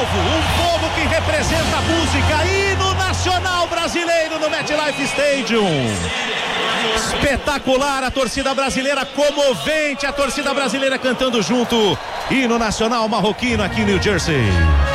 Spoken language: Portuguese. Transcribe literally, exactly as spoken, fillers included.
o povo que representa a música, hino nacional brasileiro no MetLife Stadium. Espetacular a torcida brasileira, comovente a torcida brasileira cantando junto, hino nacional marroquino aqui em New Jersey.